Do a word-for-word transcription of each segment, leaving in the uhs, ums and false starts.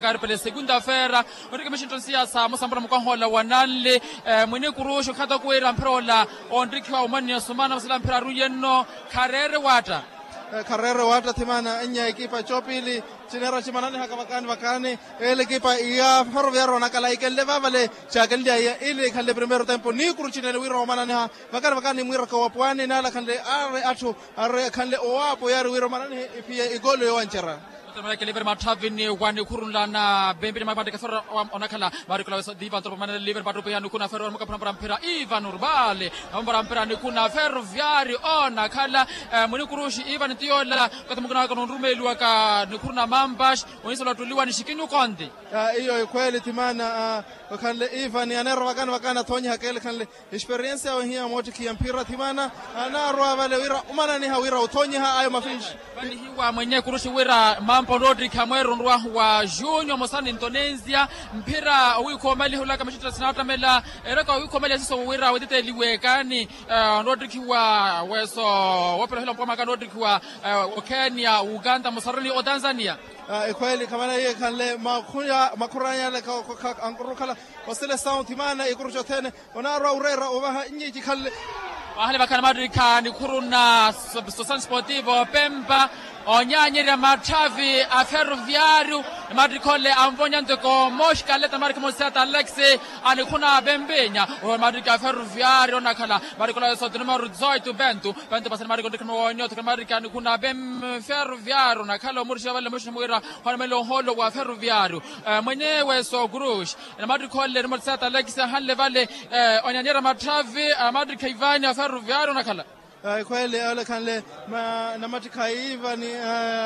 Carpele segunda-feira, o que mexendo sia sa mosambra mokohola wanale mwene kurusho khata kuera mprola ondriki wa umani sumana msala mpira ruyeno karere wata karere wata timana enya ekipa chopili chinera chimanani hakavakani vakani ele ekipa ya Ferroviario nakala ikelle vavale chakeldia ya ile khalle primero tempo ni kuruchinele wira romanani ha vakani vakani mwira kwa pwani nala khalle are atu are khalle owapo yari wira romanani pia igolo yowanchera Mereka liver matavini wani kurunlana bembini mabande kasora onakala marikula divan tropa mana liver patrupa nukuna Ferro muka prampera Ivan Urbale prampera nukuna Ferroviario onakala muni kurushi Ivan Tiola katumukuna kana rumelu ka nukuruna Mambash onisola tuliwa nishikinyu konde hiyo kweli timana kanle Ivan anero wakana wakana tonya hakele kanle experience yao hiya motiki ya mpira timana anarwa vale wira umana ni hawira utonya ha ayo mafinshi bali hiwa mwenye kurushi wira Mampo Rodri Kamero ndwa wa Junior Mosani Indonesia mpira wiko mali hula kama shita sinata mela ereka wiko mali siso wira wedite liwekani Rodri wa weso wapela hila mpoma ka Rodri wa Kenya Uganda Mosarani o Tanzania kweli kama na yeye kanle makuya makuranya le ka ankurukala wasile sound timana ikurusho tene onarwa urera obaha nyiji kanle wahale bakana Madrid kan kuruna Sosan Sportivo Pemba onyanyira matavi a Ferroviario Madrid kole amvonya ndeko moshka leta Mark Mosata Alexe anikuna bembenya o Madrid ka Ferroviario nakala Madrid kole so numero dezoito Bento Bento pasa Madrid kole kama onyoto kama Madrid anikuna bem Ferroviario nakala mursha wale mursha mwira melo holo wa Ferroviario mwenyewe so grush Madrid kole numero Mosata Alexe halle vale onyanyira matavi Madrid kaivanya Ferroviario nakala kweli ole kanle na matikaiva ni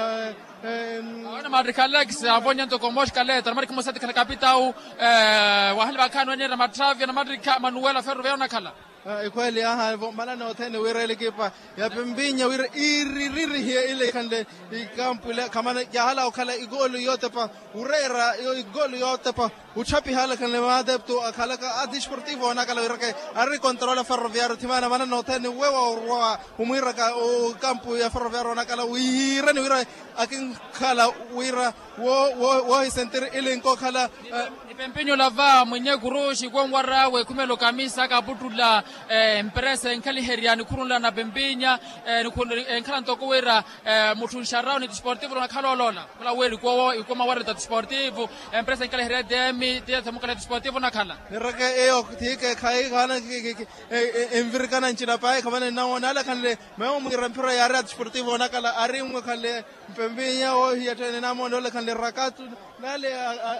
ana Madrid Alex avonya ndoko moshka leta Madrid Mosata kana kapitao wahali bakano nyera matravia na Madrid Manuela Ferroviario nakala kweli aha malana otene wira ile kipa ya pembinya wira iririri hiya ile kande ikampu ile kama ya hala okala igolo yote pa urera igolo yote pa uchapi hala kale madepto akala ka adi sportivo nakala wira ke ari controla Ferroviario timana malana otene wewa urwa umira ka kampu ya Ferroviario nakala wira ni wira akin kala wira wo wo wo center ile nko kala pempenyo lava mwenye kurushi kwa ngwarawe kumelo kamisa kaputula empresa enkali heriani kurunla na bembinya enkala ntoko wera mutunsharao ni sportivo na kalolola kula weri kwa kwa mawara ta sportivo empresa enkali heriani demi tia tamukala sportivo na kala niraka eyo tike kai kana envirkana nchina pai kama na wonala kanle memo mirampira ya rat sportivo na kala arimwe kale bembinya o yatene na mondola kanle rakatu nale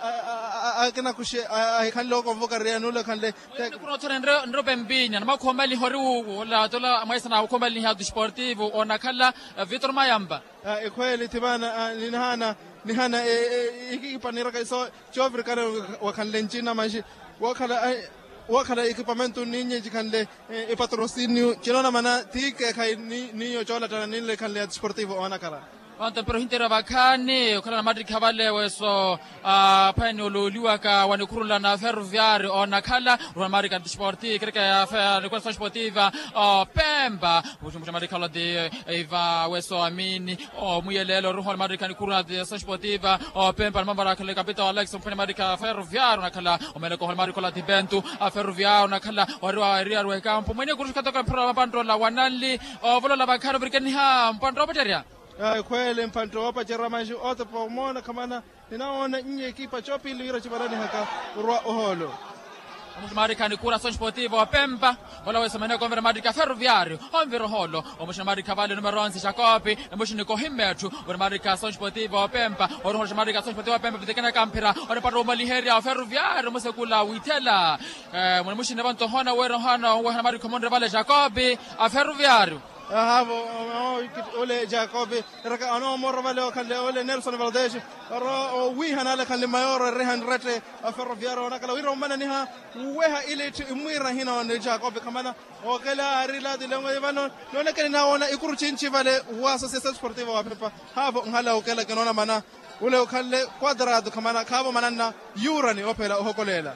akena kushe kanle convoca reanula kanle kuno tore ndro ndro bembinya na makhomali hori la tola maisa na khomali ha sportivo ona kala Vitor Mayamba ekweli tibana ninhana nihana ikipanira kaiso chovri kana wakanle nchina maji wakala wakala equipamento ninye jikanle e patrocinio chinona mana tike kai niyo chola tana nile kanle sportivo ona kala Anta pero hintera bakane kala Madrid kabale weso pani ololiwa ka wanikurula na Ferroviario ona kala Real Madrid Sportivo kreka ya Real Sportiva Pemba Real Madrid kala de Eva weso Amini o muyelelo Real Madrid kurula de Sportiva Pemba mambara kala kapita Alex Real Madrid Ferroviario na kala o mele Real Madrid kala de Bento Ferroviario na kala wa Real Campo mwenye kurushika toka mpira mpando la wanali vola la bakaro brikeni ha mpando bateria kweli mpanto hapa jeramaji ote pomona kama ninaona nje ekipa chopi ilira chibarani haka urwa oholo Marika ni kura Son Sportivo Pemba wala weso mane konvera Marika Ferroviario onvero holo omusha Marika vale numero onze Jacobi omusha ko himmetu ora Marika Son Sportivo Pemba ora hoje Marika Son Sportivo Pemba bitekana kampira ora paro maliheria Ferroviario musekula witela eh omusha nevanto hona wera hona wa Marika mondre vale Jacobi a Ferroviario havo ole Jacobi raka ano morro vale kan ole Nelson Valdez ro wi hanale kan le mayor rehan rete a Ferroviario nakala wiro mana niha weha ile imwira hina ne Jacobi kamana o kala rila de lengo ivano no ne kana ona ikuru chinchi vale wa Sociedad Sportiva wa Pepa havo ngala o kala kanona mana ule okalle quadrado kamana kabo manana yurani opela hokolela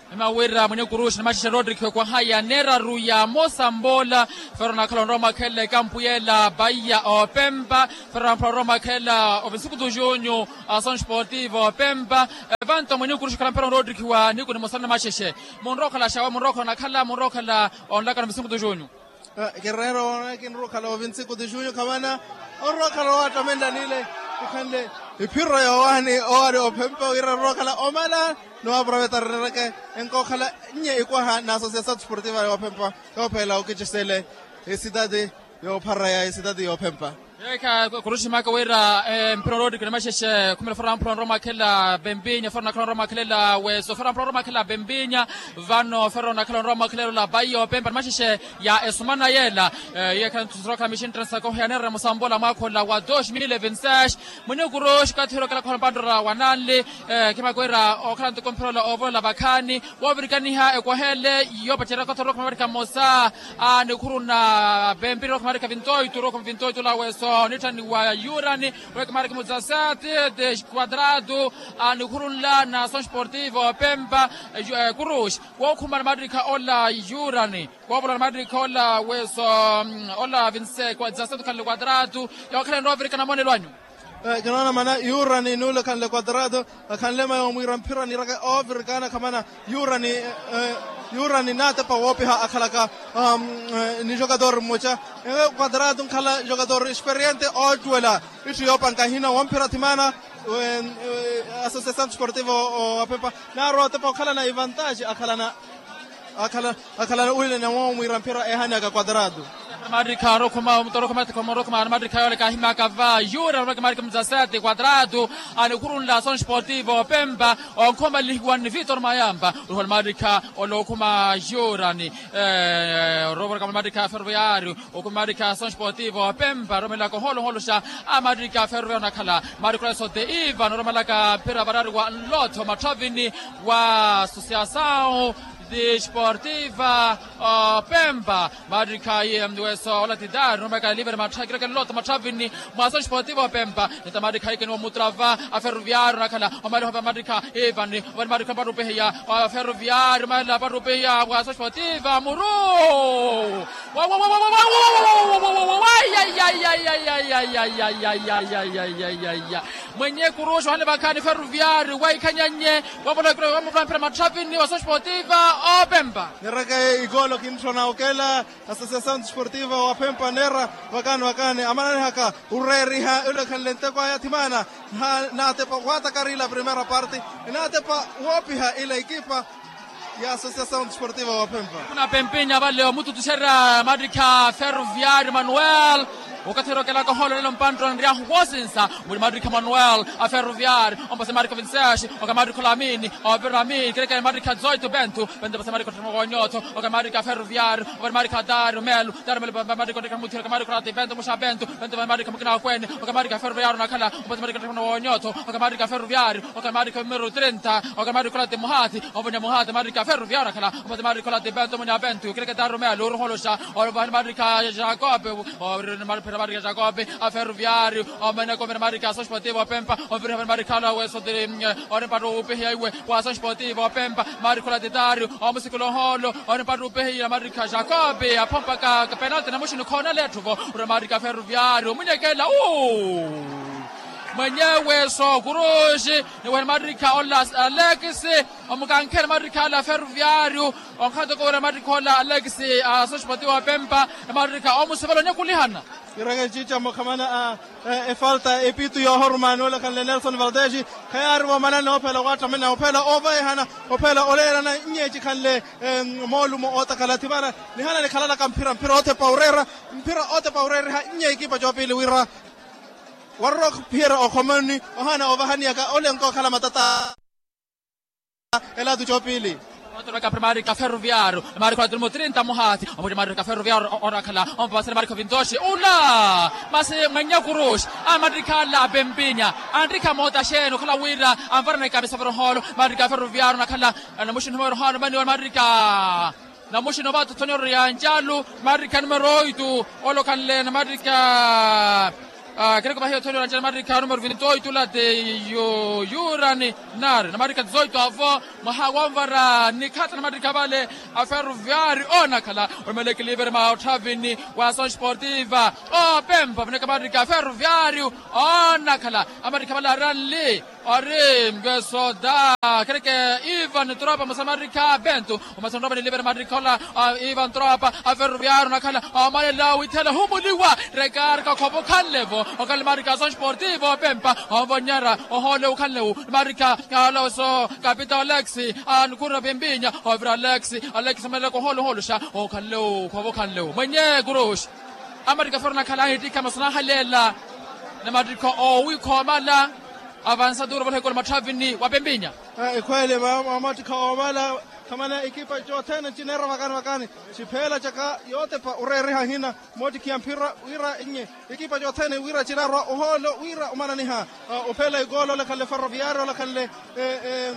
mawira mwenye kurush na mashisha Rodrick kwa haya nera ruya Mosambola ferona kalonroma kele kampuyela Bahia o Pemba ferona roma kela ovisuku do jonyo Ação Sportivo Pemba evento mwenye kurush kalampero Rodrick wa niko ni mosana mashishe monroka la shawa monroka na kala monroka la onlaka na visuku do jonyo Guerrero kin roka la visuku do jonyo kamana roka la tamenda nile ukande ipiro ya wani ore o Pemba ira roka la omala no aproveitar que en cojala nye ikuha na Associação Desportiva de Pemba yo pela o que chisele cidade yo paraya cidade yo Pemba Eka kurushi maka wera mpiro Rodrick na mashishe kumela fara mpiro Roma kela Bembinya fara na Roma kela weso fara mpiro Roma kela Bembinya vano fara na Roma kela la Bahia Pemba mashishe ya Esumana yela yeka tusroka mission transfer ko yanera Mosambola mako la wa dois mil e vinte e seis mwenye kurushi katiro kala kwa bandora wanale kima kwera okranto kompro la ovo la bakani wabirikani ha kwa hele yo patera katoro kwa marika Mosa ne kuruna Bembiro kwa marika Vintoi turo kwa Vintoi la weso nitani wa Urani weka marika Muzasati de Quadrado ne kurula na Ação Sportivo Pemba kurush kwa kumar marika ola Urani kwa bula marika ola weso ola Vince kwa Zasati kwa Quadrado ya kala ndovirika na mone lwanyu Ganana mana Urani nule kan le Quadrado kan le mayo muiran pira ni raga over kana kamana Urani Urani nata pa wopiha akalaka ni jogador mocha Quadrado kala jogador experiente ojuela ishi yopan kahina wampira timana Associação Desportiva o Pemba na rota pa kala na vantage akalana akala akala ule na wao muiran pira ehana ka Quadrado Marika rokoma mtorokoma kama rokoma Marika yole kahima kava yura rokoma Marika Mzasati Quadrado anikurun la Ação Sportivo Pemba onkoma ligwan Vitor Mayamba rokoma Marika olokoma yurani eh rokoma Marika Ferroviário okoma Marika Ação Sportivo Pemba romela ko holo holo sha Marika Ferroviário nakala Marika sote Ivan romela ka pera barari wa loto matavini wa Associação Desportiva uh, Pemba Marika yemweso ola tidar no maka liver matragira ke lot matravini Ação Sportiva Pemba nita Marika yake no mutrava a Ferroviário nakala omalo haba Marika Ivan wa Marika barupeya a Ferroviário mala barupeya wa Ação Sportiva muro wa wa wa wa wa ya ya ya ya ya ya ya ya ya ya ya ya ya ya mwenye kurusha hale bakani Ferroviário wa ikanyanye wa bola wa mpira matravini wa Ação Sportiva o Pemba neraga igolo kimshona okela Associação Desportiva o Pemba nera wakani wakani amana haka ureri ha ule kan lente kwa yatimana na tepa wata karila primera parte na tepa wopiha ile equipa ya Associação Desportiva o Pemba kuna Pempinya vale mutu tushera Marika Ferroviário Manuel wakati rokela ko holo lelo mpantro ndia huosinsa muri Marika Manuel a Ferroviário ombase Marika vinte e seis oka Marika Lamini o Berami kreka Marika dezoito Bento bende base Marika Trongonyoto oka Marika Ferroviário oka Marika Dario Melo Dario Melo Marika ndeka mutira oka Marika Rati Bento musha Bento bende Marika mukina kwene oka Marika Ferroviário nakala ombase Marika Trongonyoto oka Marika Ferroviário oka Marika numero trinta oka Marika Rati Muhati oka Muhati Marika Ferroviário nakala ombase Marika Rati Bento munya Bento kreka Dario Melo urholosha oka Marika Jacob o Marika Marika Jacob a Ferroviário o mena come Marika Ação Sportiva Pemba o vira Marika la weso de ore paro pehiwe o Ação Sportiva Pemba Marika de Dario o musikulo holo ore paro pehiya Marika Jacob a pompa ka penalty na mushino kona letuvo o Marika Ferroviário munyekela o mwenyewe so kurushi ni wa Marika Olas Alex omukankela Marika la Ferroviário onkhado ko Marika la Alex Ação Sportiva Pemba Marika omusebelo nyakulihana Iraga chicha mo kamana e falta e pitu yo hormano la kan Nelson Valdez kayar wa mana no pela wata mena opela over hana opela olera na nyeji kan le molu mo ota kala tibara ni hana le kala kan pira pira ote paurera pira ote paurera ha nyeki pa jopili wira warok pira o komani hana over hania ka olenko kala matata ela du jopili Marika Marika Ferroviário Marika Drimo trinta Muhati o Marika Ferroviário ora kala on passa Marika Vindoshi ula mas manya kurush a Marika la Bembinya Andrika Mota sheno kala wira anvara na kabisa holo Marika Ferroviário nakala na mushin numero hano bani Marika na mushin obatu Tonio Rianjalo Marika numero oito olo kan le Marika Kile kwa hiyo tolo na Marika numero vinte la de Yurani nar na Marika dezoito avo mahawamvara nikata na Marika vale a Ferroviário ona kala umeleke liber ma Otavini wa Ação Esportiva o Pemba vneka Marika Ferroviário ona kala Marika vale rally ore mgeso da kile Ivan Tropa Mosamarika Bento umasondoba ni liber Marika la Ivan Tropa a Ferroviário na kala amale la witela humuliwa rekarka kobo kallevo okal Marika Ação Esportiva Pemba ovonyara ohole ukallevo Marika aloso Capitão Alexi ankura Pembinya over Alexi Alexi meleko holo holo sha okallevo kobo kallevo mwenye gurush Marika forna kala hitika masna halela na Marika o wikomala avanza duro vile kwa Matavini wa Pembinya eh kweli mama tukawala kama na ekipa yote na chinera wakani wakani chipela chaka yote pa urereha hina moti kiampira wira inye ekipa yote ne wira chinara oholo wira umananiha opela igolo la kale Ferroviário la kale eh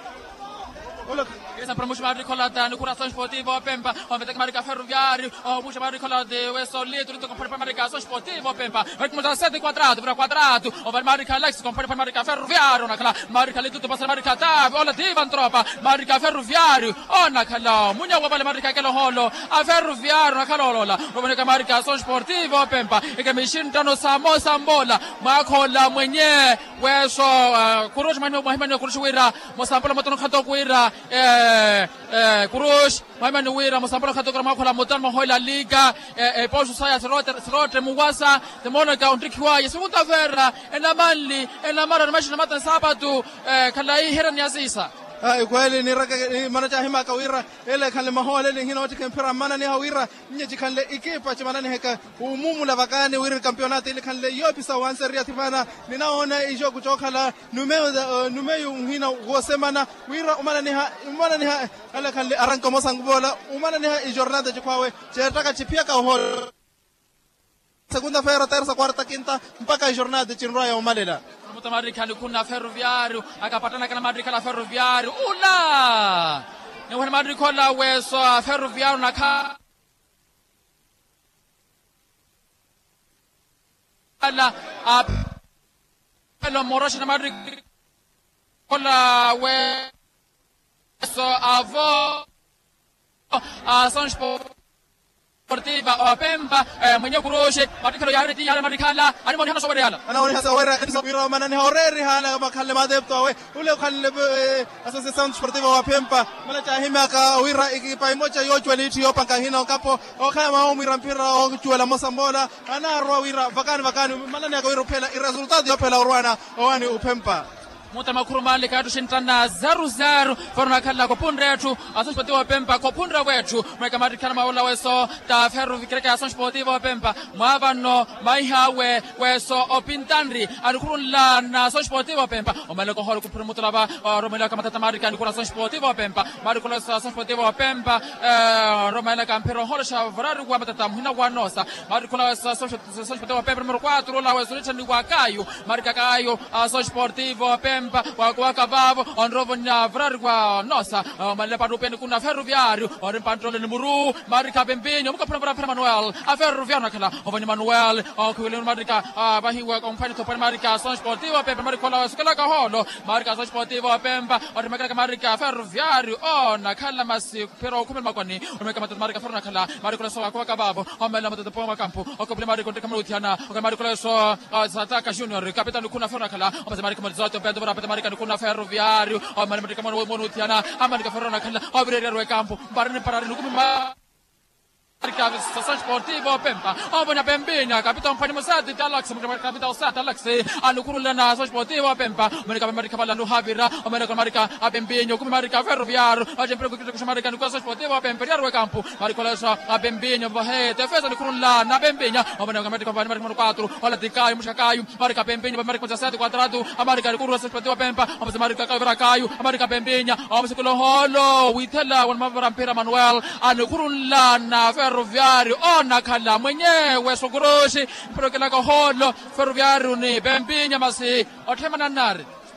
Olha, essa promoção Marika da no Ação Esportiva Pemba, onde tem Marika Ferroviário, o puxa Marika de Weso Litro, com para Marika Ação Esportiva Pemba. Vai começar sete quadrado, para quadrado, o vai Marika Alex com para Marika Ferroviário, naquela Marika Litro passa Marika Tab, olha Ivan Tropa, Marika Ferroviário, oh naquela, munha o vale Marika aquele holo, a Ferroviário naquela lola, o vai Marika Ação Esportiva Pemba, e que mexendo no Samo Sambola, makola mwenye Weso Kurush manu manu Kurush wira, Mosambola motono khato wira eh eh Kurush maimani wira Mosambola khato kama khola motan mo hoila liga eh posho saya serote serote muwasa temona ka undikiwa yesuta vera ena mali ena mara mashi na mata sabatu eh kalai heran yasisa ai kweli ni raka mana cha hima kawira ele kale mahole le hino tikem pira mana ni hawira nye jikanle ikipa chimana ni heka umumu la vakani wira kampionati ile kanle yopi sa wanse ria timana ninaona ijo kutoka la numeo numeo hina gosemana wira umana ni ha umana ni ha ele kanle aranko mosangubola umana ni ha jornada jikwawe chetaka chipia ka hol segunda feira terça quarta quinta mpaka jornada chinroya umalela Muta Marika ni kuna Ferroviário akapatana kana Marika la Ferroviário ula ni wana Marika la Weso Ferroviário na kala apelo moroshi na Marika la Weso avo Ação Esportiva o Pemba mwenye kuroshe Marika ya reti ya Marika la animoni hana sobere hala ana wani hasa wera kanisa biro mana ni horeri hala makalle madepto we ule kalle Associação Esportiva wa Pemba mana cha hima ka wira ikipa imocha yochwa liti yopa ka hina kapo o kama o mira mpira o chwela Mosambola ana ro wira vakani vakani mana ni ka wira pela i resultado yopela urwana owani upemba Muta makuru mali katu shintana zaru zaru Forna kala kopundre yetu Ação Esportiva Pemba kopundre wetu Mweka Marika na maula weso Ta ferru vikireka Ação Esportiva Pemba Mwavano maihawe weso opintandri Anukurun la na Ação Esportiva Pemba Omeleko holo kupuru mutalaba Romeleka matata Marika Anukura Ação Esportiva Pemba Marikula Ação Esportiva Pemba Romeleka ampero holo shavararu kwa matata Mhina wanosa Marikula Ação Esportiva Pemba Numero quatro la weso licha ni wakayu Marika kayo Ação Esportiva Pemba waka babo onrovo na vrarwa nosa malepa rupeni kuna Ferroviário ore pantrole numuru Marika Pembinho muka para para Manuel a Ferroviário nakala ovani Manuel o kwele Marika bahiwa kompanyi to para Marika Ação Esportiva Pemba Marika la skala ka holo Marika Ação Esportiva Pemba ore makaka Marika Ferroviário o nakala masi pero kumel makwani ore makaka Marika Ferro nakala Marika la so waka babo o mela mata po makampo o kople Marika ndeka mutiana o Marika la so Sataka Junior kapitani kuna Ferro nakala o Marika Marzoto Pedro Pata Marika kuna Ferroviário o Marika mano monutiana Marika Ferro nakala o Brerero campo barne parare nukumi ma Marika Ação Esportiva Pemba Obona Pembinha Capitão Panimo Sati Talax Marika Capitão Sati Talax Anukuru na Ação Esportiva Pemba Marika Marika bala no Havira Marika Marika Pembinha kuma Marika Ferroviário a gente preocupa com Marika no Ação Esportiva Pemba Rio campo Marika la Pembinha vai defesa Anukuru lá na Pembinha Marika Marika Marika número quatro olha de Caio Mushakaio Marika Pembinha Marika sete quadrado Marika Anukuru Ação Esportiva Pemba Marika Caio Marika Pembinha Marika holo witela wan mavarampira Manuel Anukuru la na Ferroviário ona kala mwenyewe sogoroshi mpelekela ka holo Ferroviário ni Pembinha masi othemana nari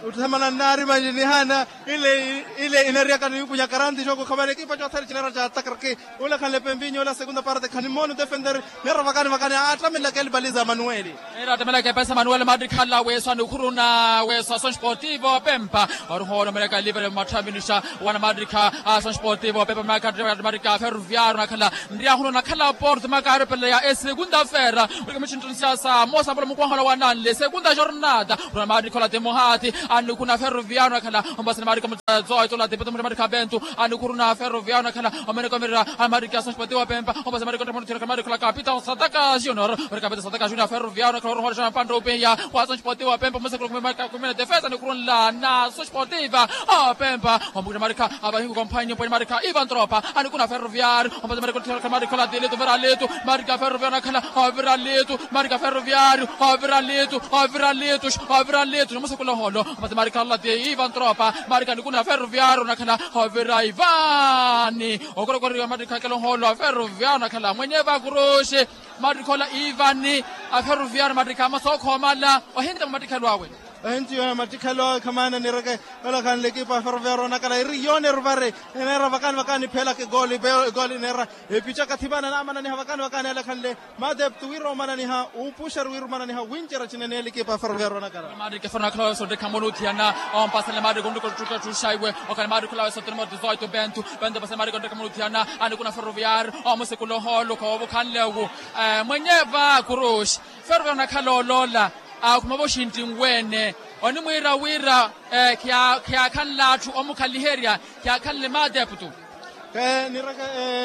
utamana nari majini hana ile ile inaria kan yukunya karanti joko kamane ekipa cha thari chinara cha takarke ula kan le Pembinho la segunda parte kan mono defender nera vakani vakani atamela kel baliza Manueli era atamela ke pesa Manuel Madrid khala weso nukuruna weso Ação Sportivo Pemba orholo meleka libre mathaminisha wana Madrid ka Ação Sportivo Pemba maka Madrid ka Ferroviário nakhala ndia huno nakhala Porto maka pele ya e segunda feira porque mchintunsia sa mosa bolo mukwahala wana le segunda jornada wana Madrid kola demohati anu kuna Ferroviário nakhala ambasana Madrid ka zoe tola de potom Madrid ka Bento anu kuna Ferroviário nakhala amene kamera Madrid ka Ação Sportivo Pemba ambasana Madrid ka Monteiro Madrid ka capitão Sadaka Junior capitão Sadaka Junior Ferroviário nakhala orholo jana pando Penha Ação Sportivo Pemba mose kwa marca kwa defesa ni kurun na Ação Sportiva Pemba ambuka marca abahingu kompanyo kwa marca Ivan Tropa anu kuna Ferroviário ambasana Madrid ka Madrid ka Deleto Veraleto marca Ferroviário nakhala Veraleto marca Ferroviário Veraleto Veraleto Veraleto mose kula holo ambasana Madrid ka de Ivan Tropa marca ni kuna Ferroviário nakhala Vera Ivani okoro kwa Madrid ka kala holo Ferroviário nakhala mwenye ba kuroshe Madrid kola Ivani Ferroviário Madrid ka masoko mala ohinda Madrid kalwawe enti yo matikalo kamana ni reke wala kan lekipa Ferroviário nakala irione rubare nera vakan vakan phela ke goli goli nera e picha kathibana na mana ni vakan vakan ala kan le madep tuwiro mana ni ha upusher wiro mana ni ha winchera chinene lekipa Ferroviário nakala Madrid ke fana kala so de kamonutiana on pasale Madrid gondo ko tuka tu shaiwe o kan Madrid kala so temo dezoito Bento Bento pasale Madrid gondo kamonutiana ani kuna Ferroviário o mo se kulo holo ko bo kan lewo mwenye va kurosh Ferroviário nakala lola akuma boshinti ngwene oni mwira wira kya kya kan latu omukaliheria kya kan le madeptu ke niraka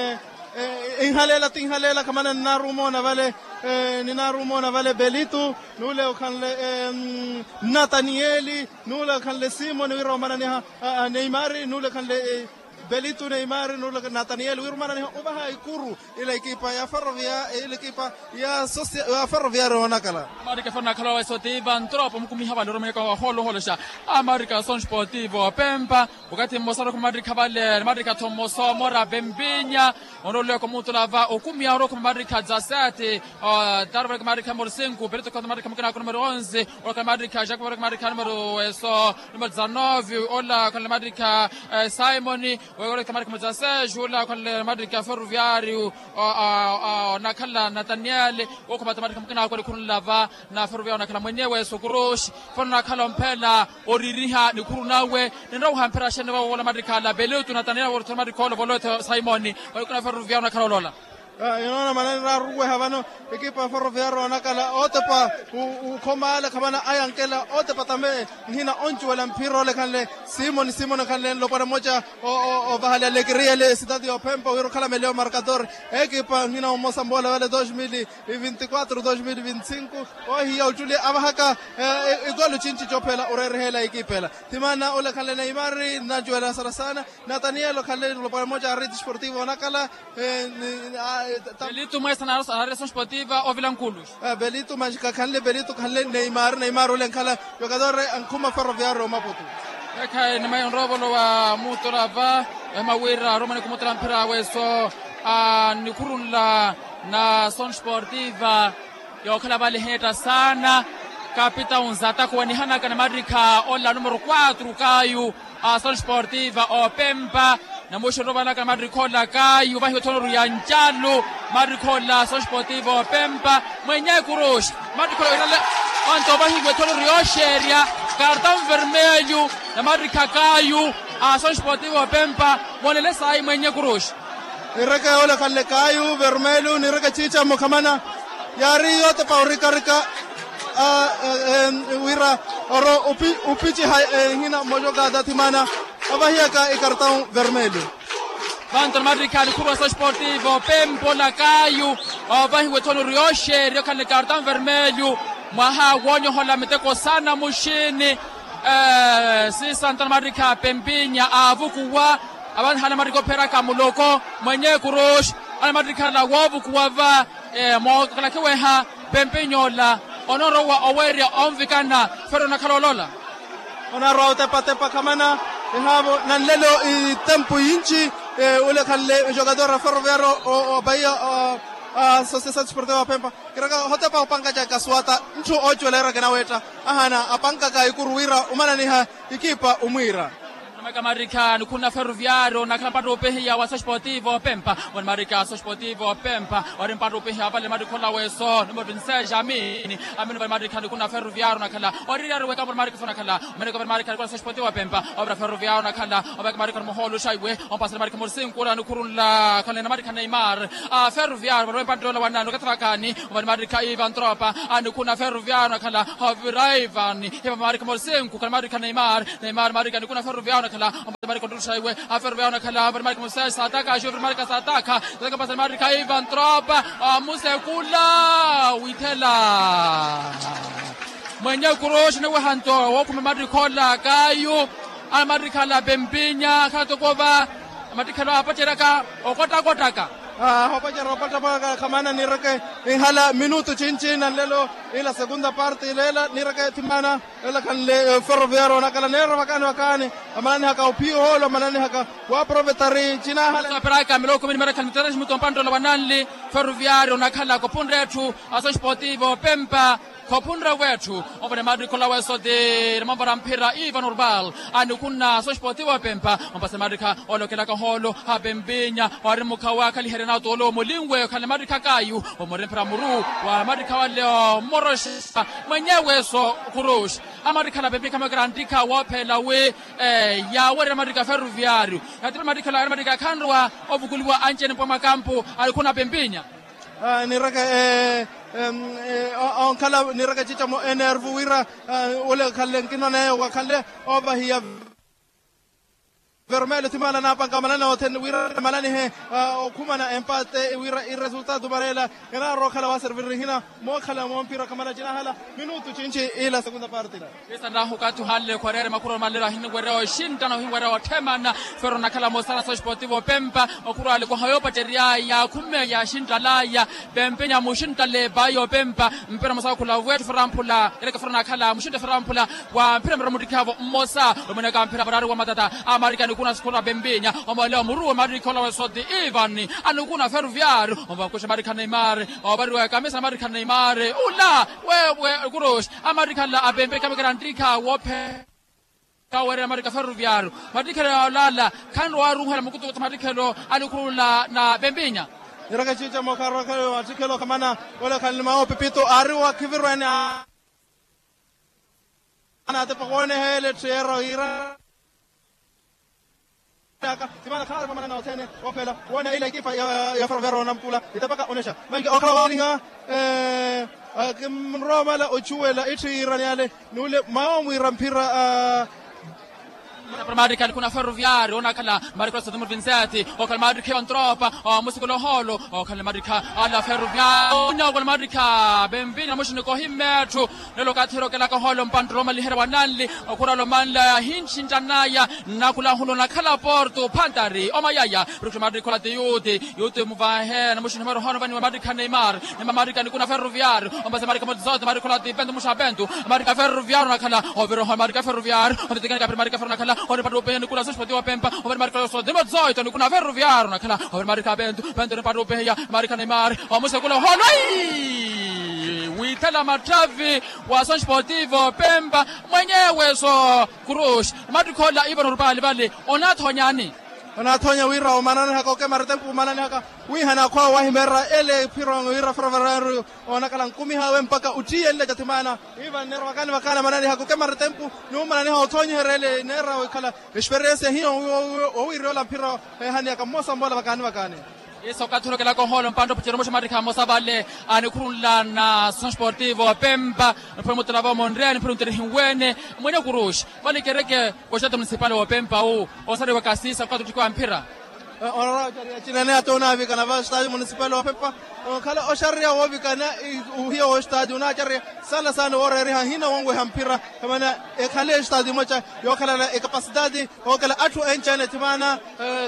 inhalela tinhalela kamana narumona vale ninarumona vale Belito nule kan le Nathanieli nule kan le Simon wira mana ni Neymar nule kan le Belito Neymar nule kan Nathaniel wira mana ni ubaha ikuru ile ekipa ya Ferroviário ile ekipa ya Ferroviário nakala Madrid fana kala so te Ivan Tropa mkumi haba loro meka holo holo sha Madrid Ação Sportivo Pemba wakati mosaro kwa Madrid kabale Madrid tomoso mora Bembinya onole kwa mtu lava okumi aro kwa Madrid dezessete darba kwa Madrid numero cinco Belito kwa Madrid kama kwa numero onze kwa Madrid Jacques kwa Madrid numero so numero dezenove ola kwa Madrid Simon kwa Madrid dezesseis ola kwa Madrid Ferroviário nakala Nathaniel kwa Madrid kama kwa kuna lava na Ferroviário nakala mwenyewe sokurosh fana kala mpela oririha ni kurunawe nenda uhampera shene wa wala Madrid kala Belito Nathaniel wa Madrid kala Volote Simon kwa kuna Ferroviário nakala lola inona manera ruwe havano ekipa Ferroviário nakala otepa ukhomala khamana ayankela otepa tame ngina onchu wala mpiro le kanle Simon Simon kanle lo para moja o bahala alegria le cidade de Pemba wiro kala melhor marcador ekipa ngina Mosambola wala dois mil e vinte e quatro dois mil e vinte e cinco ohi ya ujuli abahaka igolo chinchi chopela urerehela ekipela timana ole kanle Neymar na juela sarasana Nathaniel kanle lo para moja Rede Sportivo nakala Belito mais na Ação Sportiva o Vilanculos Belito mas kanle Belito kanle Neymar Neymar ole kala jogador ankuma Ferroviário Maputo eka ni mai robolo wa mutorava mawira Roma ni kumutala mpira weso ni kurunla na Ação Sportiva yo kala bali heta sana capitão Zata kwa ni hana kana Madrid ka ola numero quatro kayu Ação Sportiva o Pemba na mwisho roba na Madrid kola kayu bahi tono ya njalo Madrid kola Ação Sportiva Pemba mwenye kurosh Madrid kola ile anto bahi tono rio sheria cartão vermelho na Madrid kayu Ação Sportiva Pemba monele sai mwenye kurosh iraka ole kalle kayu vermelho niraka chicha mokamana yari yote pa rikarika wira oro upi upichi hina mojogada timana abahia ka e cartão vermelho Vanto Madrid kan kurwa Ação Sportivo Pemba la kayu abahi wetono rioshe rio kan cartão vermelho maha wonyo hola meteko sana mushini eh si Santa Madrid ka Pembinya avukuwa aban hala Madrid ko pera kamuloko mwenye kurosh ala Madrid kana wavu kuwava eh mo kala keweha Pempinyola onoro wa oweria onvikana fero na kalolola onaro tepa tepa kamana ihabo nanlelo i tempo inchi ule kalle jogador Ferroviário o Bahia Sociedad Deportiva Pemba kiraka hote pa panga ja kaswata ntu ocho lera kana weta ahana apanga ka ikuruwira umana ni ha ikipa umwira Marika Marika kuna Ferroviario na kana pato pehia wa Sportivo Pemba wan Marika Sportivo Pemba wan pato pehia vale Marika la weso no Vincent Jamini amene va Marika kuna Ferroviario na kala ori ri weka Marika fona kala Marika Marika kuna Sportivo Pemba obra Ferroviario na kala obra Marika moholo shaiwe on passa Marika morsin kula no kurula kala na Marika Neymar a Ferroviario wan pato la wana no katrakani wan Marika Ivan Tropa anu kuna Ferroviario na kala Ivan eva Marika morsin kala Marika Neymar Neymar Marika kuna Ferroviario kala Marika Dulshaiwe a Ferroviario kala Marika Musa sataka shuv Marika sataka zaka pasa Marika Ivan Tropa Musa kula witela mwenye kurosh ne wahanto wokuma Marika la kayo a Marika la Bempinya khatokova Marika la pacheraka okota kotaka Ah, hopa ya ropa tapa kamana nirake inhala minuto chinchin lelo ila segunda parte lela nirake timana ela kan le Ferroviario na kala nero makani wakani amani haka upio holo manani haka wa provetari china hala paraka miloko mini maraka mitarash mitompando la wanali Ferroviario na kala kopundretu aso Sportivo Pemba kopundra wetu obane Marika la weso de mambara mpira Ivan Urbal anu kuna aso Sportivo Pemba ombase Marika olokela ka holo habembinya warimuka wakali na tolo molingwe kale Marika kayu omore mpira muru wa Marika wale morosh mwenyewe so kurush Marika la bembe kama grandika wapela we eh ya wale Marika Ferroviario hata Marika la Marika kanwa obukuliwa anjeni kwa makampo alikuna bembinya niraka eh on kala niraka chicha mo enervu wira ole kale kinone wa kale over here Vermelho timana na panga malana oten wira malani he okumana empate wira il risultato barela era roca la va servir hina mo khala mo mpira kamana jina hala minuto chinchi ila segunda parte la esa na hukatu halle korere makuro malera hina gwero shinta na hingwero otemana Ferro na kala mo sala Sportivo Pemba okuro ale ko hayo pateria ya kume ya shinta la ya bempenya mushinta le bayo Pemba mpira mo kula wetu farampula ile ka Ferro na kala mushinta farampula wa mpira mra mudikavo mosa omena ka mpira barari wa matata Amerika kuna skora bembinya omale omuru Marika la sodi Ivan anukuna Ferroviario obakusha Marika Neymar obarwa kamisa Marika Neymar ula wewe kurosh Marika la abembe kama grandika wope kawere Marika Ferroviario Marika la lala kanro aruha mukutu Marika lo anukula na bembinya niraka chicha mo karaka artikelo kamana wala kalima o pepito ariwa kivirwana ana te pagone hele tero ira Timana kala kama na otene opela wana ile kifa ya Ferroviario na mpula itapaka onesha mangi okrawinga eh Roma la ochuela itira yale nule maomu irampira Marika kuna Ferroviario na kala Marika sa Dumur Vincenti o kala Marika Ivan Tropa o musikulo holo o kala Marika ala Ferroviario na kala Marika bembina mushine ko himmetu lelo kathero kala ka holo mpandro mali herwa nali o kula lo manla hinchintanaya na kula holo na kala Porto Pantari o mayaya Marika Marika la Yude Yude muvahe na mushine maro hono bani Marika Neymar na Marika kuna Ferroviario o base Marika modzot Marika la Bento mushabento Marika Ferroviario na kala o vero Marika Ferroviario o tegana ka Marika Ferroviario na kala ora parlo bene con la Sportivo Pemba over Marika so demo zoito con una Ferroviario na kala over Marika Bento Bento parlo bene Marika Neymar o musa kula honai witela matravi wa Sportivo Pemba mwenyewe so kurush Marika la Ivan Urbal vale onathonyani onathonya wira o manana haka ke marete ku manana haka wi hana kwa wa himera ele pirongo wira Ferroviario ona kala nkumi hawe mpaka utie ile jatimana Ivan nero wakani wakana manana haka ke marete ku no manana ha othonya rele nera kala experience hiyo o wira la piro hani haka mosa mbola wakani wakani Eso kathulo kela ko holo mpando puchero mo Marika mo sabale ani kurula na Sportivo Pemba po mo trava Mondrian po ntere hinwene mwene kurush bali kereke ko shata municipal wa Pemba o osare wa kasisa kwa tukwa mpira ora jaria chinane atona vi kana va stadio municipal wa Pemba kala osharia wa vi kana hiyo o stadio na jaria sala sana ora ri hina wangu hampira kama e kale stadio mocha yo kala e capacidade o kala atu enchane timana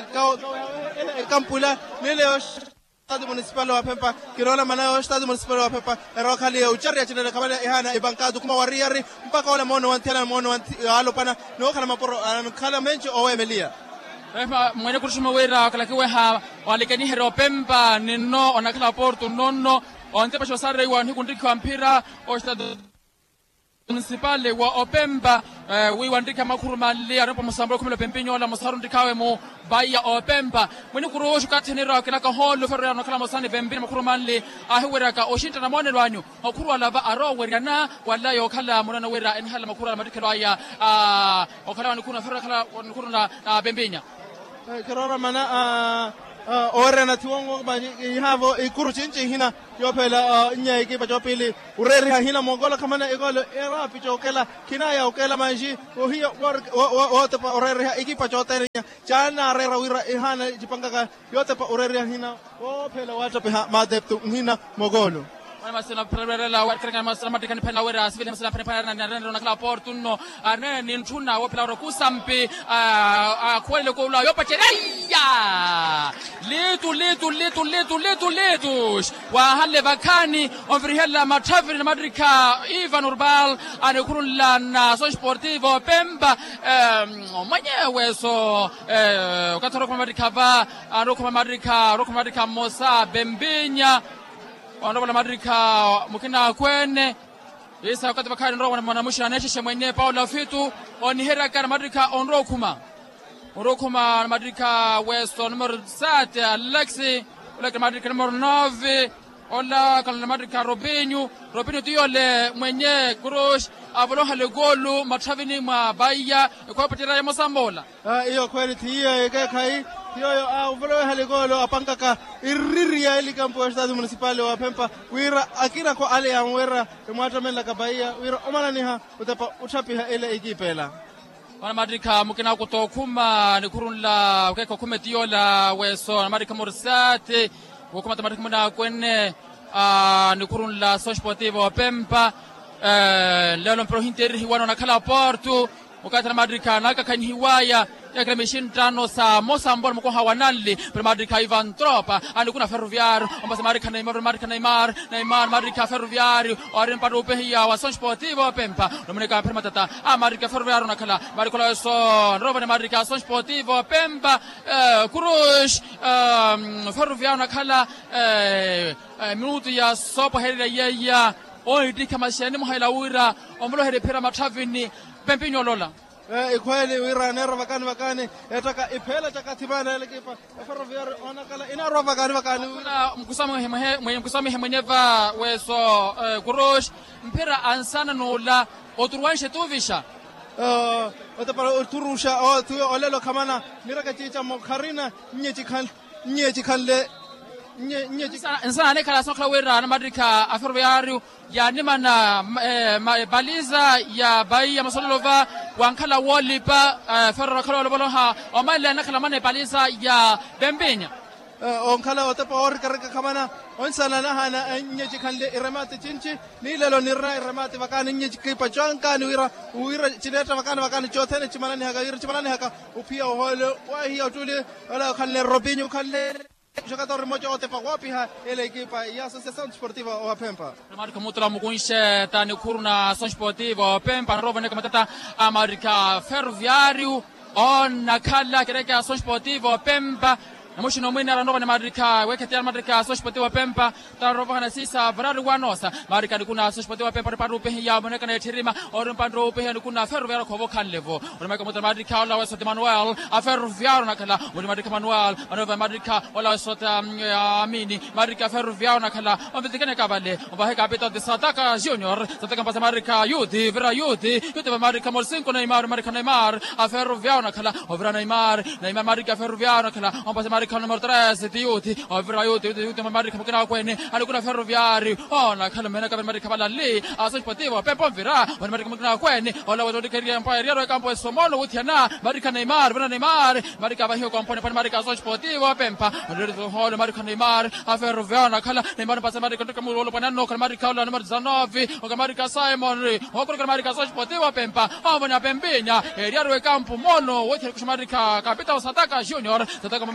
kampula nile stadio municipal wa Pemba kirola mana stadio municipal wa Pemba ero kali ucharia chinane kama ehana ibankadu kuma wariari mpaka wala mono wantela mono alo pana no kala maporo kala menchi o emelia ema mwene kushuma wera kala kiwe ha walikani hero Pemba ninno onakala portu nonno onte pasho sare wa ndiki wa mpira o stade municipal wa Opemba wi wandika makuruma le arapo musambro kumelo pempinyo la musaru ndikawe mu baya Opemba mwene kurushu katenero kala ka holo ferro no kala musani bembini makuruma le ahiwera ka oshinta na mone lwanyu okuru alava aro werana wala yo kala munana wera en hala makura madikelo aya okala wanikuna ferro kala wanikuna bembinya kirora mana orena tiwongo ba ihavo ikuru chinchi hina yopela nya ikipa chopili ureri hina mongola kamana igolo era pichokela kinaya okela manji ohio wote pa ureri ikipa chotenya chana rera wira ihana jipangaka yote pa ureri hina opela wata pe madeptu hina mogolo masina prerela wakrenga masina matikani pena wera sivile masina prepara na rendo na kala portuno ane ni ntuna wo pela kusampi a kwele ko la yopa chereya letu letu letu letu letu letu wa halle bakani onvrihela matavri na madrika Ivan Urbal ane kurulla na so sportivo Pemba mwenyewe so ukatoro kwa madrika va aroko madrika aroko madrika Mosa Bembinya Wano wala madrika mukina kwene Isa wakati bakari nro wana mwanamushi aneshe mwenye Paula Fitu Oni hera kana madrika onro kuma Onro kuma madrika Westo numero sete Alexi Ola madrika numero nove Ola kana madrika Robinho Robinho tuyole mwenye Kurush Avoloha le golu matravini mwa baya Kwa patira ya Mosambola Iyo kweli tiyo eke kai Yo a uvelo haligolo apangaka irriria ili campo estado municipal wa Pemba wira akira ko ale ya wira mwata mela kabaya wira omana niha utapa uchapiha ile ikipela wana madrika mukina kutokuma ni kurunla ukeko kumetio la weso na madrika morsate ukuma madrika muna kwenne ni kurunla so sportivo wa Pemba lelo pro Inter hiwano na kala portu ukata madrika naka kanhiwaya yakre mishin tano sa Mosambol mko hawanali per madrika Ivan Tropa ani kuna Ferroviario ambas madrika Neymar madrika Neymar Neymar madrika Ferroviario oren padu pehia wa Son Sportivo Pemba nomeneka per matata a madrika Ferroviario nakala madrika so roba madrika Son Sportivo Pemba Kurush Ferroviario nakala minuto ya sopa herida yaya oi dika mashani muhaila wira omlo here pera matavini Pempinyo lola eh ikweli wira nero vakani vakani etaka iphela takatibana ile kipa Ferroviario ona kala ina ro vakani vakani na mkusamo mwenye mkusamo mwenyeva weso Kurush mpira ansana nola oturwanshe tuvisha eh otapara oturusha o tu olelo kamana miraka chicha mokharina nyechi khan nyechi khanle nye nye insana ne kala sokla wira na madrika Ferroviario ya nimana baliza ya Bahia Masolova wankala wolipa Ferro kala loboloha omala nakala mane baliza ya Bembinya onkala otapa or karaka kamana onsala na hana nyeji kanle iremate chinchi ni lelo nirra iremate vakani nyeji kipa chanka ni wira wira chileta vakani vakani chotene chimana ni haka wira chimana ni haka upia hole wa hiyo tuli wala kanle Robinho kanle jogador moja wote pa wapi ha ile equipa ya Associação Desportiva wa Pemba marika mutla mukunshe tani kuruna Son Sportivo Pemba roba ne kamatata America Ferroviario on nakala kereka Son Sportivo Pemba Moshi no mwina ranova na madrika weketi ya madrika Son Sportivo Pemba tarova na sisa brari wanosa madrika kuna Son Sportivo Pemba padu pe ya moneka na tirima or padu pe kuna Ferroviario ko vokan levo unameka mutra madrika wala wasote Manuel a Ferroviario nakala wala madrika Manuel anova madrika wala wasote amini madrika Ferroviario nakala ombetikane kabale obahe kapita de Sataka Junior Sataka pasa madrika Yudi vera Yudi Yudi madrika Molsinko Neymar madrika Neymar a Ferroviario nakala ovra Neymar Neymar madrika Ferroviario nakala ompasa Kan numero tre Tiuti ovra Yuti Yuti madrika mukina kwene alikuna Ferroviario ona kala mena kabla madrika bala li a Son Sportivo Pemba vira ona madrika mukina kwene ola wodi keria empire rio campo Somono utiana madrika Neymar vira Neymar madrika bahio compone para madrika Son Sportivo Pemba ona holo madrika Neymar a Ferroviario kala Neymar pasa madrika kama lolo panano kala madrika ola numero diciannove o madrika Simon o kala madrika Son Sportivo Pemba ona Bembinya rio campo Mono wote madrika Capitão Sataka Junior Sataka madrika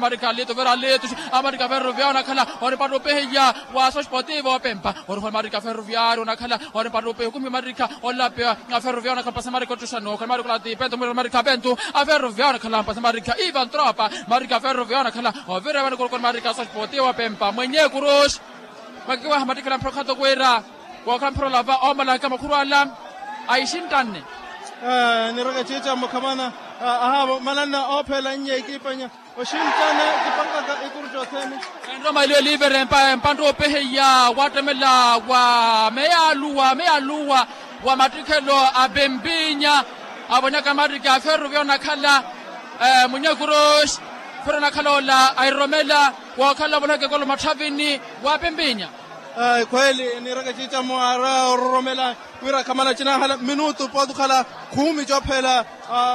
Lito Vera Lito America Ferroviana khala ore parupe ya wa Sportivo Pempa ore America Ferroviario na khala ore parupe kumi America olla pe Ferroviana khala passamari Cotusano khala America di Pento America Pento a Ferroviana khala passamarica Ivan Tropa America Ferroviana khala ore Vera con America Sportivo Pempa mwenye kurush makiwa America la prokato kwera wa kampro lava omala kama kurala aishintanne ni raga chicha mkamana aha malana opela nye ikipanya Washington kipanga ikurjo temi Roma ile liver mpa mpando peheya watemela wa meyaluwa meyaluwa wa matrikelo abembinya abonya kamadika Ferroviario nakhala eh munyakurosh Ferroviario nakhala airomela wa khala bolake kolo mathavini wa bembinya ay kweli ni raga chicha muara romela wira kamana china hala minuto podu khala kumi jophela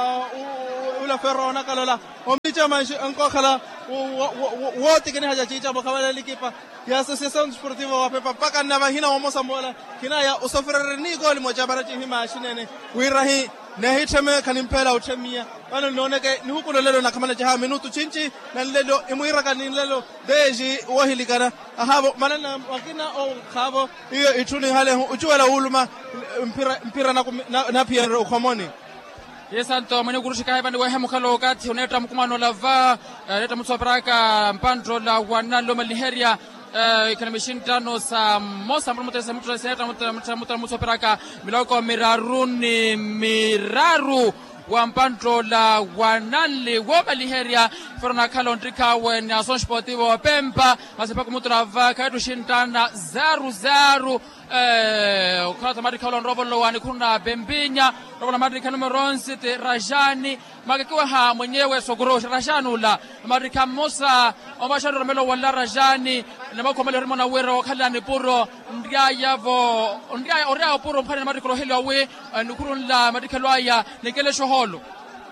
ula Ferro nakala omicha manshi anko khala wote kene haja chicha bokamala likipa ya Associação Desportiva wa Pemba paka na bahina wa mosambola kina ya usafiri ni goli moja barachi hima shinene wirahi na hiteme kanimpela utemia bana noneke ni huko lelo na kamana jaha minuto chinchi na lelo imuira kan lelo deji wahilikana ahabo manana wakina o khabo iyo ituni hale ujuela uluma mpira mpira na na pia ukomoni Yesanto mwenye kurushika hapa ndiwe hemu kalo wakati uneta mkumano lava leta mutsoparaka mpandro la wanalo maliheria ikana mishindano sa mosa mpromote sa mutra sa mutra mutra mutsoparaka miloko miraruni miraru wa mpandro la wanali wa maliheria Ferroviario nakhala ndrika wena Sportivo Pemba masipaka mutra va kaitu shindana zaru zaru eh ukhatha mari khawla robolo wani kuna bembinya robolo mari kana meronsi te Rajani makiwa ha mwenyewe sogoro Rajani ula mari kamosa omasharo romelo wala Rajani namakhomelo rimona wera wakhala ni puro ndia yavo ndia orea puro mphana mari krohelo awe nukurunla mari khalwaya nikele shoholo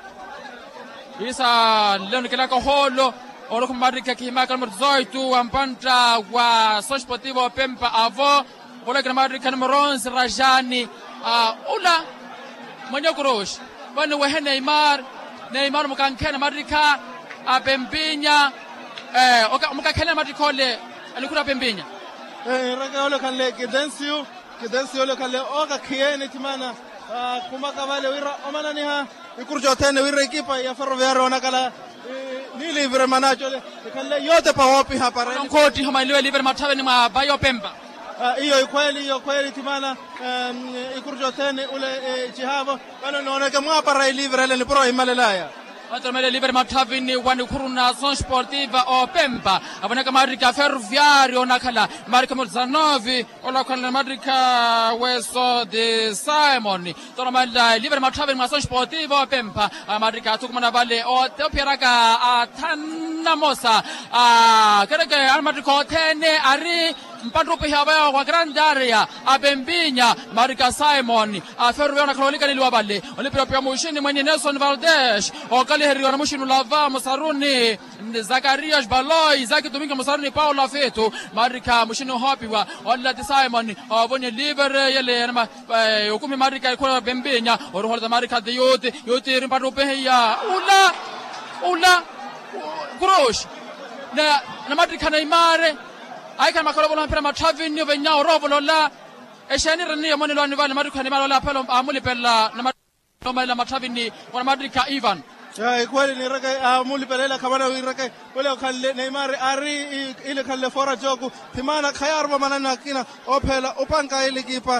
isa leo nikela koholo oro kumari kakimaka mzoitu wampanta wa Sportivo Pemba avo Ola gramari kan Morons Rajani ula mwenye kurosh bwana wehe Neymar Neymar mukankena marika abembinya eh oka mukakena marikole alikula bembinya eh raga ole kan le Gedensio Gedensio ole kan le oka kiene timana kumaka vale wira omana ni ha ikurjo tene wira ekipa ya Ferroviario nakala ni livre manacho le kan le yote pa hopi hapa rani koti homa ile livre mathawe ni mabayo Pemba iyo kweli iyo kweli timana ikurjo tene ule jihavo bana naoneka mwapara livre le pro imalelaya Atamele liber mathavini wani kuruna Sportiva o Pemba aboneka marika Ferroviario nakhala marika Mozanovi ola khala marika Weso de Simon toramala liber mathavini ma Sportiva o Pemba marika tukumana vale o topiraka athana mosa a kereke almarika tene ari mpandro pe haba wa Grandaria abembinya marika Simon a Ferroviario nakholika lilwa vale ole proprio mushini mwenye Nelson Valdez o Heriwa na mushinu lava Musaruni Zakarias Baloi Zaki Domingo Musaruni Paula Feto marika mushinu hopiwa wala Simon abonye liver yele na ukumi marika kwa bembenya orohola marika de yote yote rimpado peya ula ula grosh na na marika Neymar aika makolo bola mpira mathavini benya rovolo la eshani rani yamoni lo anivale marika Neymar la pelo amuli pela na marika mathavini wana marika Ivan ya kweli ni raga muli pelela kamana wiraka wala khalle Neymar ari ile khalle fora joku timana khayarba manana kina ophela upanka ile kipa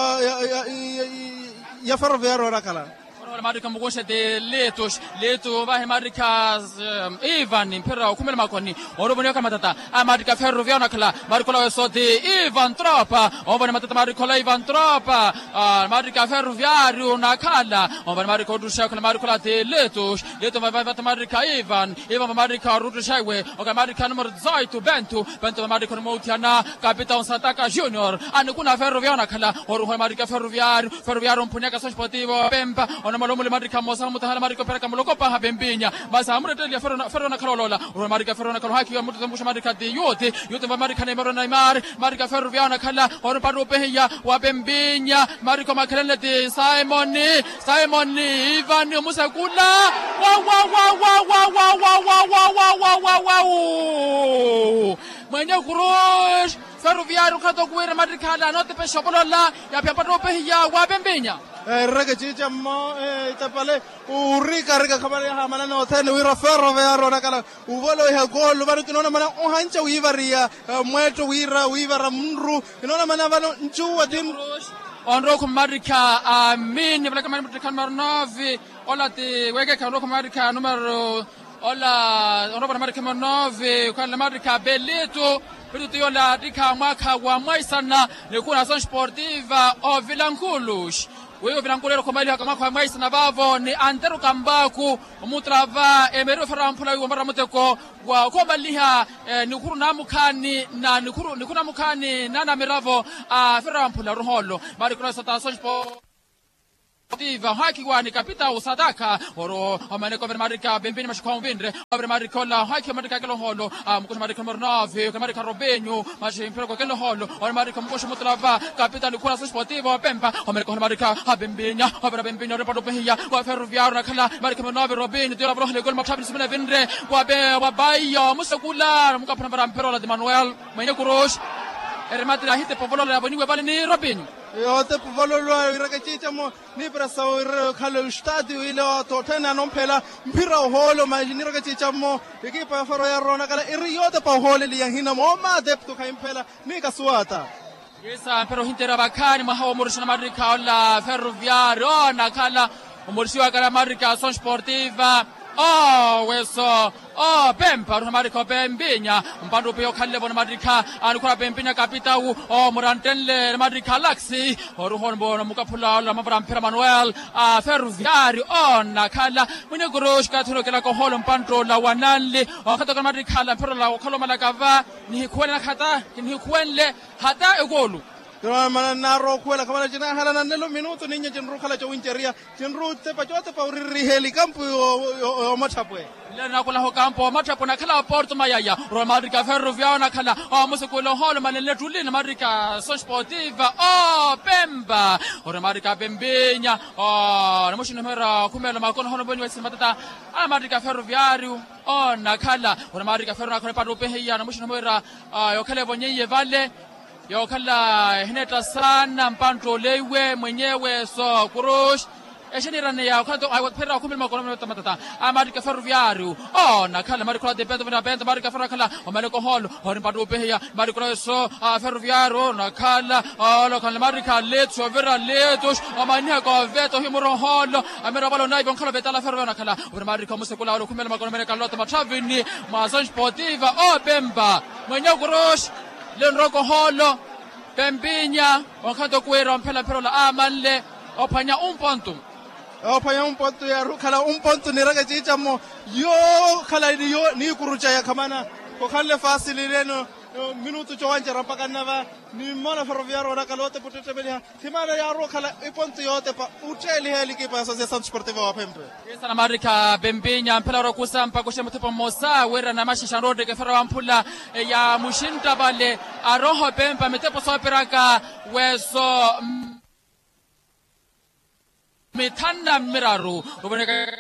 ya Ferroviario rakala marika mugoshe de letos leto va marika Ivan impera ukumela makoni orobonyo kama tata marika Ferroviario nakala marika la sote Ivan Tropa obona matata marika la Ivan Tropa marika Ferroviario nakala obona marika odusha kala marika la de letos leto va va marika Ivan Ivan marika rudushawe oka marika numero dezoito Bento Bento marika motiana Capitão Sataka Junior anukuna Ferroviario nakala oru marika Ferroviario Ferroviario mpunyaka Sportivo Pemba malomole marika mosa mutahala marika peraka moloko pa habembinya basa amrete ya Ferroviario Ferroviario nakalola ro marika Ferroviario nakalo haki mutu tambusha marika de yote yote va marika Neymar Neymar marika Ferroviario nakala oro paro peya wa bembinya marika makrele de Simon Simon Ivan Musa kula wa wa wa wa wa wa wa wa wa wa wa mwenye kurush Ferroviario kato kuwira madrikala note pe shopolola ya pia pato pe ya wa Bembinya rega chicha mo tapale urika rega kamare ha mana no thene wira Ferroviario nakala uvolo ya gol bari kinona mana uhancha wivaria mweto wira wivara mru kinona mana valo nchuwa dim onro kumadrika amin vela kamare madrika marnovi ola ti wege ka onro kumadrika numero ola onro kumadrika marnovi kwa madrika Belito Pito yola dika mwaka wa mwaisana Nikuna son sportiva o Vilankulush Wewe Vilankulero kumali haka mwaka wa mwaisana Vavo ni Antero Kambaku Mutrava Emeru Farampula Yumbara Muteko Wa kumaliha Nikuru namukani Na nikuru Nikuna mukani Nana Miravo Farampula Ruholo Bari kuna sata son sportiva Tiva haki wani kapita usadaka oro amane ko marika Bembini mashikwa mvindre abre marika la haki marika kelo holo mkusho marika mornave marika Robenyo mashimpero ko kelo holo oro marika mkusho mutlava kapita likuna sportivo Pemba amane marika Bembinya abre Bembinya repado pehia wa Ferroviario nakala marika mornave Robenyo tira bro le gol matabis mena vindre wa be wa bayo musakula mukapana barampero la de Manuel mwenye kurosh ermati la hite povolo la boni webale ni Robenyo yo te povolo lo rega chicha mo ni prasa o khalo stadio ile to tena non phela mpira holo ma ni rega chicha mo ekipa Ferroviario nakala iriyo te pa hole li hina mo ma depto kha imphela ni ka suata yesa pero hintera bakani mahawo murishana madrika ola Ferroviario nakala umurishwa kala madrika son sportiva Oh, weso. Oh, Pemba, Marika Bembinya. Mpando peo kalle bona Madrika. Anukura Bembinya kapita u. Oh, Murantenle Madrika Laxi. Oruhon bona mukapula la Mavrampera Manuel. Ah, Ferroviario. Oh, nakala. Mwenye gurush katuro kela koholo mpando la wananli. Oh, katoka Madrika la mpero la wakalo malakava. Ni kuwele na kata. Ni kuwele hata egolu. Kaya mana naro kuela kama jina hala na nelo minuto ninya jenru kala cha wincheria jenru te pa jote pa uriri heli kampu o matapwe lena kula ho kampo matapo na kala Porto Mayaya Real Madrid Ferroviario na kala o musikulo holo manele tulina Madrid son sportiva o Pemba Real Madrid Bembinya o na mushino mera kumela makono hono boni wesi matata a Madrid Ferroviario o na kala Real Madrid Ferroviario na pado peheya na mushino mera yo kale bonye vale yo kala hineta sana mpanto lewe mwenyewe so kurush eshenirane ya kwanto ayopera kumela makono matata a Madrid Ferroviario oh na kala Madrid de Pedro na Pedro Madrid Ferroviario o maleko holo hori pado peheya Madrid so Ferroviario na kala o kala Madrid letso vera letos o mania ko veto himuro holo amera balo nai bon kala betala Ferroviario na kala o Madrid ko musekula o kumela makono mena kalota matavini ma son sportiva o Pemba mwenye kurush Lenroko holo Bembinya wakati kuwera mpela pero la amanle opanya un ponto opanya un ponto ya kala un ponto ni rega chicha mo yo kala ni yo ni kurucha ya kamana ko khalle fasili leno minuto chowanja rampaka nava ni mona Ferroviario na kalote potete belia timana ya ro kala e ponto yote pa uteli heli ki pa Associação Desportiva wa Pemba yesa na Marika Bembinya mpela ro kusampa ko shemutepo mosa wera na mashisha rode ke Ferro ampula ya mushinta bale aroho Pemba metepo so peraka weso metanda miraru roboneka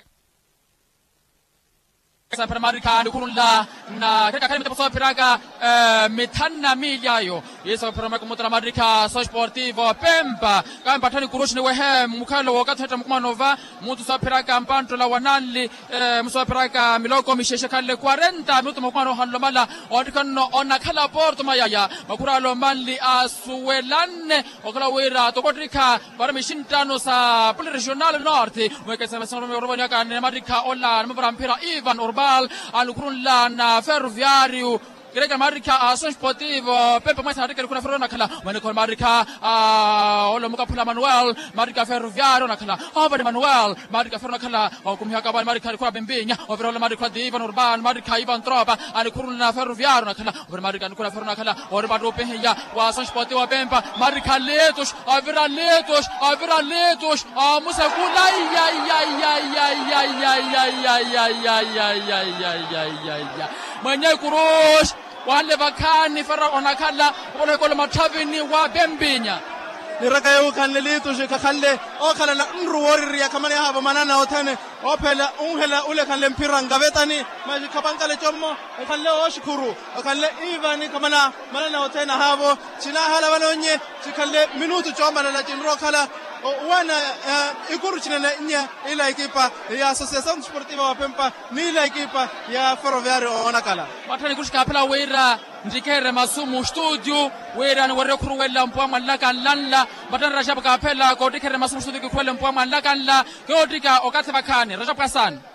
Sempre Marika Nikurula na kaka kale mtepo piraga metana miliayo yeso proma kumutana Marika so sportivo Pemba kamba tani kurushi ni wehe mukalo wakati hata mkumanova mtu so piraga mpanto la wanali mso piraga miloko misheshe kale quarenta minuto mkumano halo mala odikano ona kala Porto Mayaya makuralo mali asuelane okala wera tokotrika bara mishintano sa pole regional norte weke sema sema robanya kan Marika ola mbarampira Ivan Urban alukurun la na Ferroviario Grega Marika son sportivo Pepe mais na kuna Ferroviario nakala mane ko Marika olo mukapula Manuel Marika Ferroviario nakala over Manuel Marika Ferroviario nakala kumhia ka Marika kwa Bembinya over Marika de Ivan Urban Marika Ivan Tropa alukurun na Ferroviario nakala over Marika kuna Ferroviario nakala over bado peheya wa son sportivo Pemba Marika letos over letos over letos musa kula ya ya ya ya ya ya ya ya ya ya ya ya ya ya ya mwenye kurush wale bakani Ferro onakala wale kole matavini wa Bembinya ni raka yo kan le litu je ka khalle o khala na nru wori ya kamane ha ba manana otane o phela unhela ule kan le mpira ngavetani ma je khabanga le chommo kan le o shukuru kan le ivani kamana manana otena habo china hala banonye chikalle minutu chomma la chinro khala wana ikuru china nya ila ekipa ya Associação Desportiva wa Pemba ni ila ekipa ya Ferroviário onakala matani kushika pela wera ndikere masumu studio wera ni were kuruwela mpwa mallaka lanla batana rajab ka pela ko dikere masumu studio ko kwela mpwa mallaka la ko dika okathe bakane rajab kasan